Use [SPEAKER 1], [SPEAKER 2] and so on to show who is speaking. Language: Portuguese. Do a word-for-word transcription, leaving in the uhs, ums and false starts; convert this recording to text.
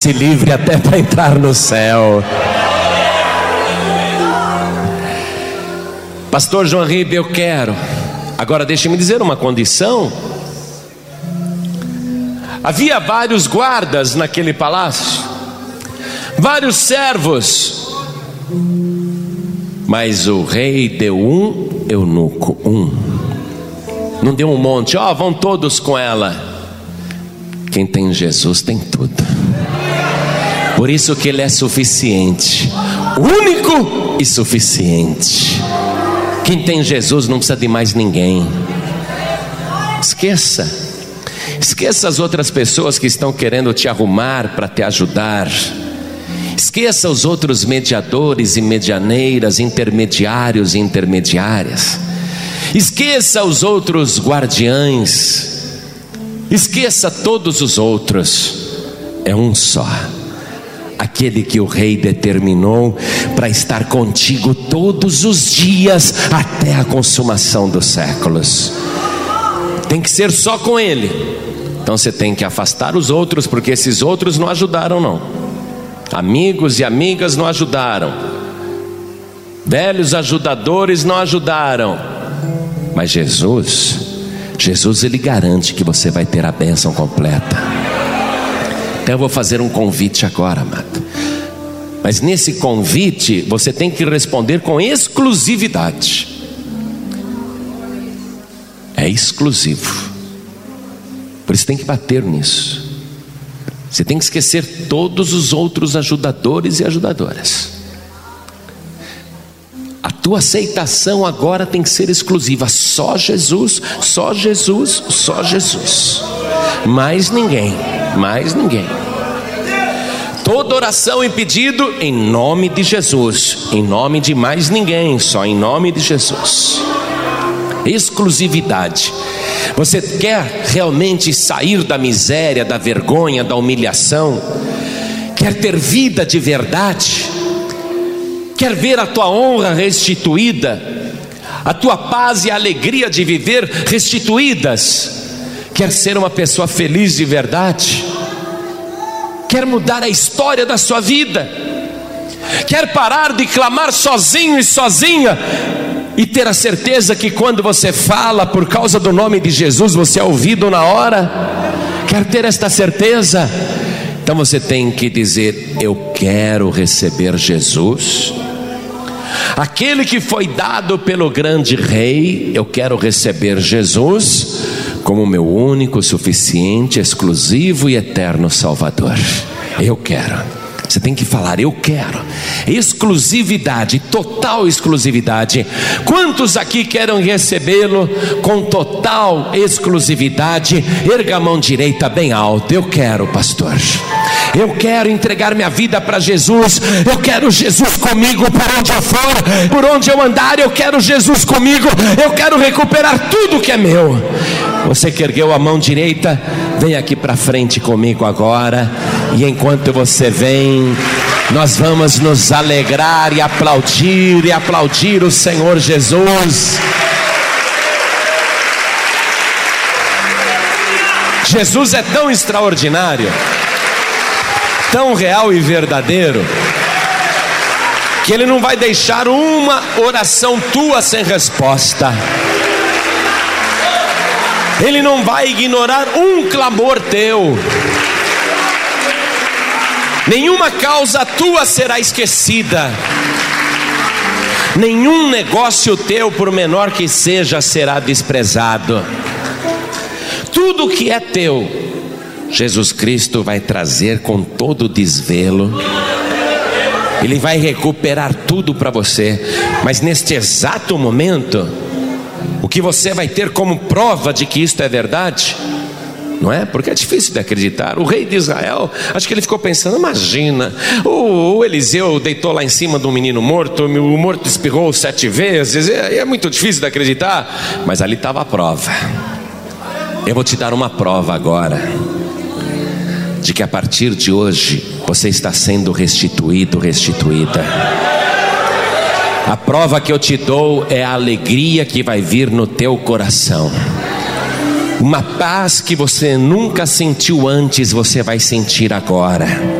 [SPEAKER 1] passe livre até para entrar no céu. Pastor João Ribe, eu quero. Agora deixe-me dizer uma condição. Havia vários guardas naquele palácio, vários servos, mas o rei deu um eunuco, um. Não deu um monte, ó, oh, vão todos com ela. Quem tem Jesus tem tudo. Por isso que ele é suficiente, único e suficiente. Quem tem Jesus não precisa de mais ninguém. Esqueça. Esqueça as outras pessoas que estão querendo te arrumar para te ajudar. Esqueça os outros mediadores e medianeiras, intermediários e intermediárias. Esqueça os outros guardiães. Esqueça todos os outros. É um só, aquele que o rei determinou para estar contigo todos os dias até a consumação dos séculos. Tem que ser só com ele. Então você tem que afastar os outros, porque esses outros não ajudaram não. Amigos e amigas não ajudaram, velhos ajudadores não ajudaram. Mas Jesus, Jesus ele garante que você vai ter a bênção completa. Então eu vou fazer um convite agora, amado. Mas nesse convite você tem que responder com exclusividade. É exclusivo. Por isso tem que bater nisso. Você tem que esquecer todos os outros ajudadores e ajudadoras. A tua aceitação agora tem que ser exclusiva. Só Jesus, só Jesus, só Jesus. Mais ninguém, mais ninguém. Toda oração e pedido em nome de Jesus, em nome de mais ninguém, só em nome de Jesus. Exclusividade. Você quer realmente sair da miséria, da vergonha, da humilhação? Quer ter vida de verdade? Quer ver a tua honra restituída? A tua paz e a alegria de viver restituídas? Quer ser uma pessoa feliz de verdade? Quer mudar a história da sua vida? Quer parar de clamar sozinho e sozinha? E ter a certeza que quando você fala por causa do nome de Jesus, você é ouvido na hora? Quer ter esta certeza? Então você tem que dizer: eu quero receber Jesus, aquele que foi dado pelo grande rei. Eu quero receber Jesus como meu único, suficiente, exclusivo e eterno Salvador. Eu quero. Você tem que falar: eu quero. Exclusividade, total exclusividade. Quantos aqui querem recebê-lo com total exclusividade? Erga a mão direita bem alto. Eu quero, pastor. Eu quero entregar minha vida para Jesus. Eu quero Jesus comigo por onde eu for, por onde eu andar. Eu quero Jesus comigo. Eu quero recuperar tudo que é meu. Você que ergueu a mão direita, vem aqui para frente comigo agora. E enquanto você vem, nós vamos nos alegrar e aplaudir e aplaudir o Senhor Jesus. Jesus é tão extraordinário, tão real e verdadeiro, que Ele não vai deixar uma oração tua sem resposta. Ele não vai ignorar um clamor teu. Nenhuma causa tua será esquecida. Nenhum negócio teu, por menor que seja, será desprezado. Tudo que é teu, Jesus Cristo vai trazer com todo desvelo. Ele vai recuperar tudo para você. Mas neste exato momento, o que você vai ter como prova de que isto é verdade, não é? Porque é difícil de acreditar. O rei de Israel, acho que ele ficou pensando: imagina, o, o Eliseu deitou lá em cima de um menino morto, o morto espirrou sete vezes. É, é muito difícil de acreditar. Mas ali estava a prova. Eu vou te dar uma prova agora de que a partir de hoje você está sendo restituído, restituída. A prova que eu te dou é a alegria que vai vir no teu coração. Uma paz que você nunca sentiu antes, você vai sentir agora.